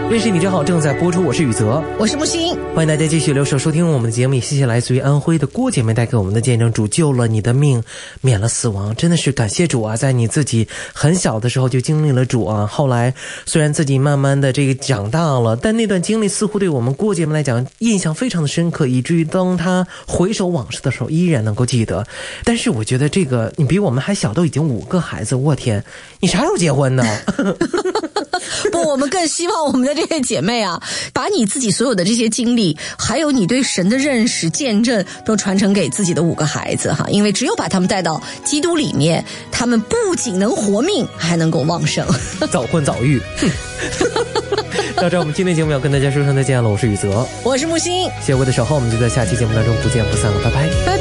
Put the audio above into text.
认识你真好正在播出，我是宇泽， 我是木星， 欢迎大家继续留守收听我们的节目，也谢谢来自于安徽的郭姐妹带给我们的见证，主救了你的命，免了死亡，真的是感谢主啊！在你自己很小的时候就经历了主啊，后来虽然自己慢慢的这个长大了，但那段经历似乎对我们郭姐妹来讲印象非常的深刻，以至于当她回首往事的时候依然能够记得。但是我觉得这个你比我们还小，都已经5个孩子，我天，你啥时候结婚呢？ 不，我们更希望我们的这些姐妹啊，把你自己所有的这些经历，还有你对神的认识、见证，都传承给自己的5个孩子哈。因为只有把他们带到基督里面，他们不仅能活命，还能够旺盛。 早婚早育。到这我们今天节目要跟大家说声再见了，我是宇泽， 我是木星， 谢谢各位的守候，我们就在下期节目当中不见不散了，拜拜。